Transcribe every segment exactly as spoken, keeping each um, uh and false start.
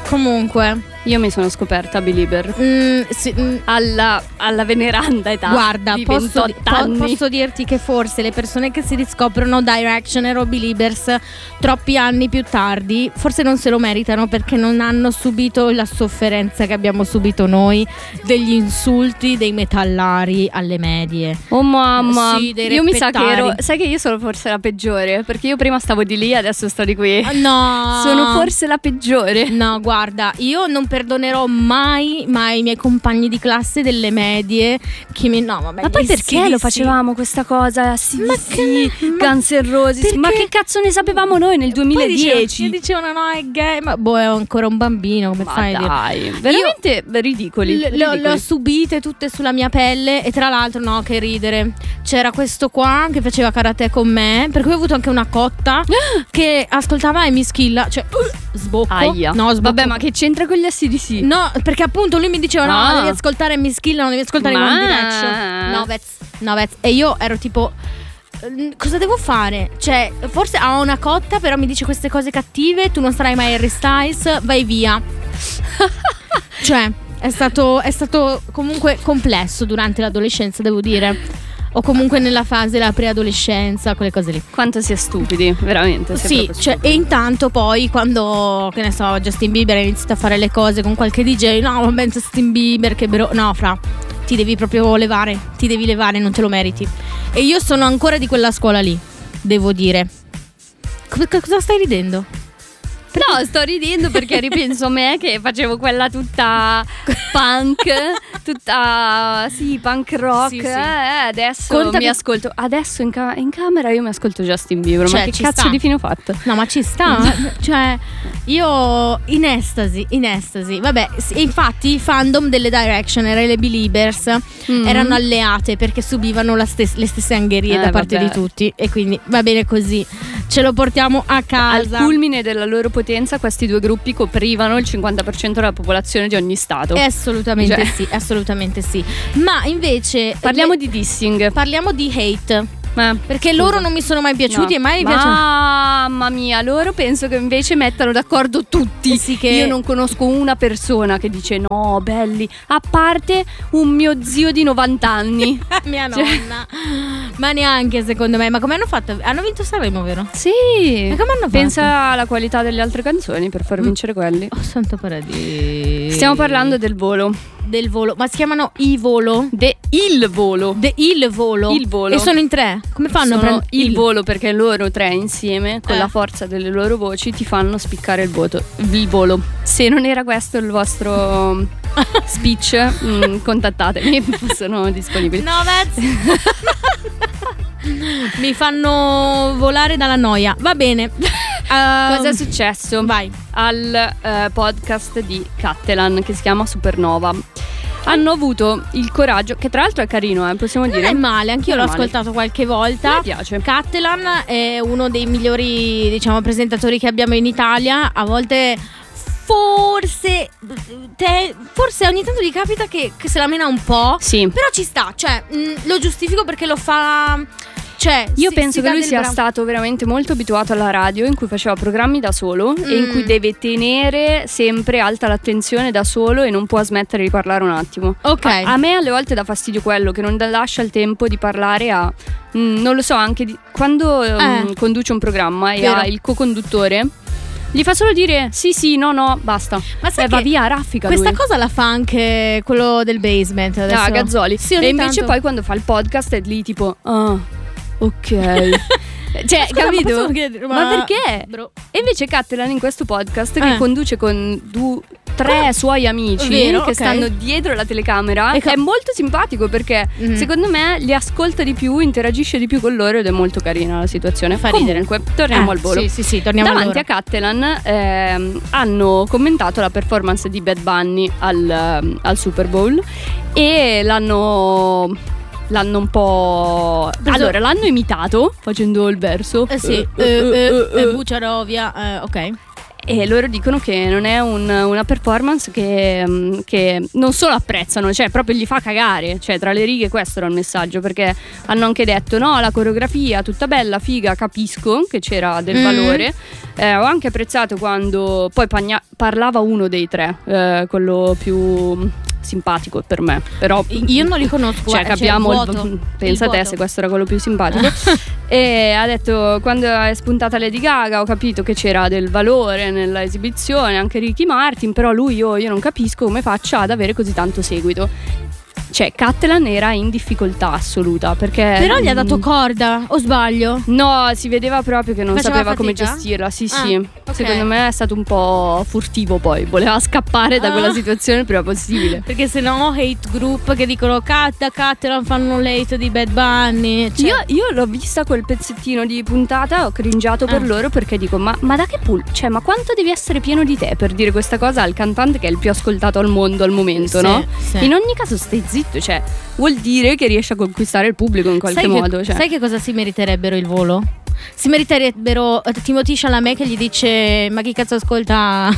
Comunque io mi sono scoperta Belieber mm, sì, mm, alla, alla veneranda età guarda, di posso, ventotto anni. po- posso dirti che forse le persone che si riscoprono Directioner o Beliebers troppi anni più tardi forse non se lo meritano, perché non hanno subito la sofferenza che abbiamo subito noi degli insulti dei metallari alle medie. Oh mamma, Sì, dei io mi sa che ero, reppettari. sai che io sono forse la peggiore, perché io prima stavo di lì, adesso sto di qui. Ah, no, Sono forse la peggiore. No, guarda, io non perdonerò mai, mai i miei compagni di classe delle medie che mi... No, vabbè, Ma poi gli perché sì, lo sì. facevamo questa cosa? Sì, Ma sì, che- ma- Guns N' Roses. perché? Ma che cazzo ne sapevamo noi nel Poi duemiladieci? dicevano, dicevano no, è gay, ma boh, è ancora un bambino, come Ma fai a dire? dai, veramente ridicoli. L- le ho- ridicoli. le ho subite tutte sulla mia pelle. E tra l'altro, no, che ridere, c'era questo qua che faceva karate con me, per cui ho avuto anche una cotta che ascoltava e mi schilla, cioè uh, sbocco. Aia. No, sbocco. Vabbè, ma che c'entra con gli A C D C? No, perché appunto lui mi diceva no, Ah. devi ascoltare Miss Kill, non devi ascoltare Ma- One Direction. No, vez, no, vez. E io ero tipo "Mm, cosa devo fare? Cioè, forse ha una cotta, però mi dice queste cose cattive, tu non sarai mai Harry Styles, vai via. Cioè, è stato, è stato comunque complesso durante l'adolescenza, devo dire. O comunque nella fase della preadolescenza, quelle cose lì. Quanto si è stupidi, veramente. si è Sì, proprio cioè, stupidi. e intanto poi quando, che ne so, Justin Bieber ha iniziato a fare le cose con qualche D J, no, vabbè, Justin Bieber, che bro... No, fra, ti devi proprio levare, ti devi levare, non te lo meriti. E io sono ancora di quella scuola lì, devo dire. Co- cosa stai ridendo? No, sto ridendo perché ripenso a me che facevo quella tutta punk, tutta sì, punk rock. Sì, sì. Eh, adesso Conta mi che- ascolto. Adesso in, ca- in camera io mi ascolto Justin Bieber. Cioè, ma che ci cazzo sta. di fine ho fatto? No, ma ci sta. Cioè, io in estasi, in estasi. Vabbè, s- infatti i fandom delle Directioner e le Beliebers Mm. erano alleate perché subivano la stes- le stesse angherie Eh, da parte vabbè. di tutti. E quindi va bene così. Ce lo portiamo a Al casa. culmine della loro potenza, questi due gruppi coprivano il cinquanta per cento della popolazione di ogni stato. Eh, assolutamente Cioè. sì, assolutamente sì. Ma invece Parliamo le- di dissing. parliamo di hate. Eh, Perché scusa. loro non mi sono mai piaciuti No. e mai mi piacciono. Mamma mia, loro penso che invece mettano d'accordo tutti. Eh sì, che- Io non conosco una persona che dice no, belli, a parte un mio zio di novanta anni. Mia Cioè- nonna. Ma neanche secondo me. Ma come hanno fatto? Hanno vinto Sanremo, vero? Sì. Ma come hanno fatto? Pensa alla qualità delle altre canzoni per far Mm. vincere quelli. Oh, santo paradiso. Stiamo parlando del volo. del volo. Ma si chiamano i volo? De il volo. De il volo. Il volo. E sono in tre. Come fanno a Sono prendere il volo perché loro tre insieme con Eh. la forza delle loro voci ti fanno spiccare il, voto, il volo. Se non era questo il vostro speech, mm, contattatemi, sono disponibili. No, Vez. Mi fanno volare dalla noia. Va bene. Cosa Ehm, è successo? Vai. Al eh, podcast di Cattelan che si chiama Supernova. Hanno avuto il coraggio, che tra l'altro è carino, eh, possiamo Non dire. è male, anch'io Non l'ho è male. ascoltato qualche volta. Mi piace. Cattelan è uno dei migliori, diciamo, presentatori che abbiamo in Italia. A volte forse te, forse ogni tanto gli capita che, che se la mena un po'. Sì. Però ci sta, cioè mh, lo giustifico perché lo fa. Cioè, Io si- penso si che dà lui del sia bra- stato veramente molto abituato alla radio, in cui faceva programmi da solo e in Mm. cui deve tenere sempre alta l'attenzione da solo e non può smettere di parlare un attimo. Ok. A, a me alle volte dà fastidio quello, che non lascia il tempo di parlare a mm, non lo so, anche di, quando Eh. mm, conduce un programma e Vero. ha il co-conduttore, gli fa solo dire sì sì no no basta. Ma sai E va che via a raffica questa lui. cosa la fa anche quello del basement adesso. Ah, Gazzoli. Sì, ogni e invece tanto. poi quando fa il podcast è lì tipo ah, ok. Cioè, Scusa, ma capito? posso chiedere- Ma perché? Bro. E invece Cattelan in questo podcast che Eh. conduce con du- tre suoi amici Vero, che ok. stanno dietro la telecamera E ca- è molto simpatico perché Mhm. secondo me li ascolta di più, interagisce di più con loro ed è molto carina la situazione. Fa ridere. Comunque, torniamo Eh, al volo. Sì, sì, sì, torniamo Davanti al a Cattelan ehm, hanno commentato la performance di Bad Bunny al, ehm, al Super Bowl e l'hanno l'hanno un po'. Preso- Allora, l'hanno imitato facendo il verso. Eh sì, Eh, eh, eh, eh, eh, eh, eh. Buciarovia, eh, ok. e loro dicono che non è un, una performance che, che non solo apprezzano, cioè proprio gli fa cagare, cioè tra le righe questo era il messaggio, perché hanno anche detto no, la coreografia tutta bella, figa, capisco che c'era del mm. valore, eh, ho anche apprezzato quando poi pagna- parlava uno dei tre, eh, quello più simpatico per me, però io non li conosco, cioè capiamo il vuoto, il, pensa il te vuoto. Se questo era quello più simpatico. E ha detto quando è spuntata Lady Gaga ho capito che c'era del valore nella esibizione, anche Ricky Martin, però lui io, io non capisco come faccia ad avere così tanto seguito. Cioè Catalan era in difficoltà assoluta, perché però gli ha dato corda, o sbaglio? No, si vedeva proprio che non Faceva sapeva fatica? come gestirla. Sì, ah, sì, okay. Secondo me è stato un po' furtivo, poi voleva scappare da ah. quella situazione il prima possibile, perché sennò hate group che dicono Cat Catalan fanno l'hate di Bad Bunny, cioè. io, io l'ho vista quel pezzettino di puntata, ho cringiato per ah. loro, perché dico ma, ma da che pool, cioè ma quanto devi essere pieno di te per dire questa cosa al cantante che è il più ascoltato al mondo al momento, sì, no? Sì. In ogni caso stai zitto, cioè vuol dire che riesce a conquistare il pubblico in qualche sai modo, che, cioè. Sai che cosa si meriterebbero il volo? Si meriterebbero Timothée Chalamet che gli dice ma chi cazzo ascolta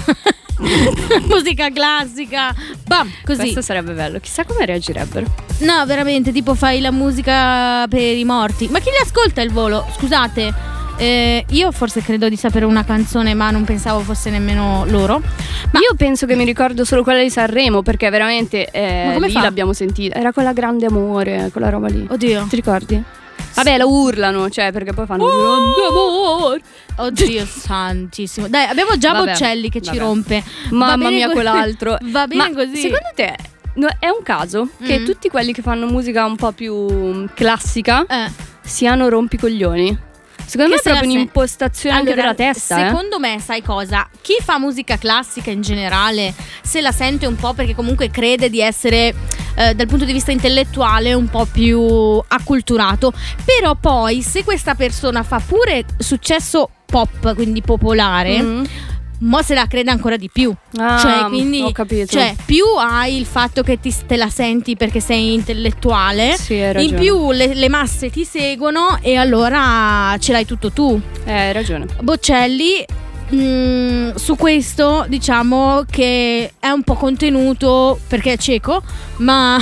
musica classica, bam, così. Questo sarebbe bello, chissà come reagirebbero. No, veramente, tipo fai la musica per i morti. Ma chi li ascolta il volo? Scusate. Eh, io forse credo di sapere una canzone, ma non pensavo fosse nemmeno loro. Ma io penso che mi ricordo solo quella di Sanremo, perché veramente eh, lì fa? l'abbiamo sentita. Era quella Grande Amore, quella roba lì. Oddio. Ti ricordi? Vabbè, la urlano, cioè, perché poi fanno Oh! Grande Amore. Oddio santissimo. Dai, abbiamo già Vabbè, Bocelli che vabbè. ci rompe. Mamma mia, così. quell'altro. Va bene Ma così. secondo te no, è un caso che Mm. tutti quelli che fanno musica un po' più classica Eh. siano rompicoglioni? Secondo Che me è proprio se la se- un'impostazione anche Allora, della testa. Secondo eh? me, sai cosa? Chi fa musica classica in generale se la sente un po' perché comunque crede di essere eh, dal punto di vista intellettuale un po' più acculturato. Però poi se questa persona fa pure successo pop, quindi popolare, Mm. mo se la crede ancora di più. Ah, Cioè, quindi, ho capito. cioè, più hai il fatto che ti, te la senti perché sei intellettuale, Sì, hai ragione. in più le, le masse ti seguono e allora ce l'hai tutto tu. Eh, hai ragione. Bocelli, mh, su questo diciamo che è un po' contenuto perché è cieco, ma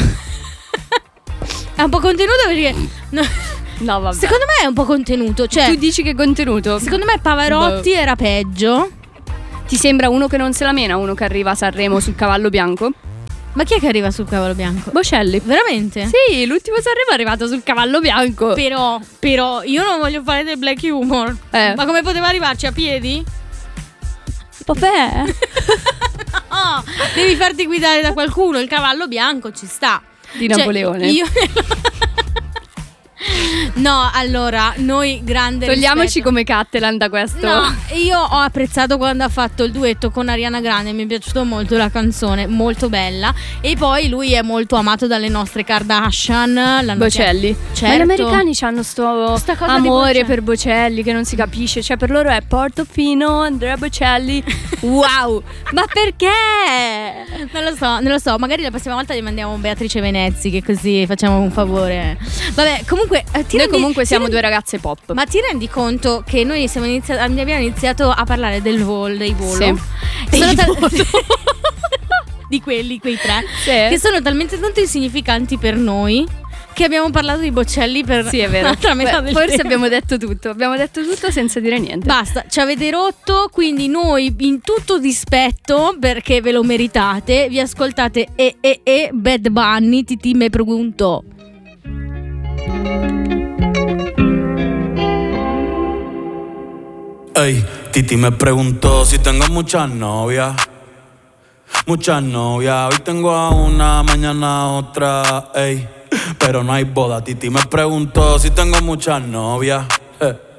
è un po' contenuto perché no, No, vabbè. secondo me è un po' contenuto. Cioè, Tu dici che contenuto? secondo me Pavarotti Boh. era peggio. Ti sembra uno che non se la mena, uno che arriva a Sanremo sul cavallo bianco? Ma chi è che arriva sul cavallo bianco? Bocelli. Veramente? Sì, l'ultimo Sanremo è arrivato sul cavallo bianco. Però, però io non voglio fare del black humor. Eh. Ma come poteva arrivarci a piedi? Vabbè. No, devi farti guidare da qualcuno. Il cavallo bianco ci sta. Di Cioè, Napoleone. Io No, allora, noi grande Togliamoci rispetto. come Cattelan da questo. No, io ho apprezzato quando ha fatto il duetto con Ariana Grande, mi è piaciuta molto la canzone, molto bella. E poi lui è molto amato dalle nostre Kardashian. l'hanno Bocelli. chiam- Certo. Ma gli americani hanno sto Sta cosa di amore Bocelli. per Bocelli che non si capisce. Cioè per loro è Portofino, Andrea Bocelli. Wow. Ma perché? Non lo so, non lo so, magari la prossima volta gli mandiamo Beatrice Venezzi, che così facciamo un favore. Vabbè, comunque eh, ti Noi rendi- comunque ti siamo rendi- due ragazze pop. Ma ti rendi conto che noi siamo iniziati, abbiamo iniziato a parlare del volo, dei volo? Sì. E sono Dei tal- volo. di quelli, quei tre, Sì. che sono talmente tanto insignificanti per noi che abbiamo parlato di Bocelli per Sì, è vero. l'altra metà Beh, del forse tempo. abbiamo detto tutto. Abbiamo detto tutto senza dire niente. Basta, ci avete rotto, quindi noi in tutto dispetto, perché ve lo meritate, vi ascoltate e e e Bad Bunny, Titi me pregunto. Ey, Titi me preguntó si tengo muchas novias. Muchas novias, hoy tengo a una, mañana a otra, ey. Pero no hay boda, Titi me preguntó si tengo muchas novias. Eh.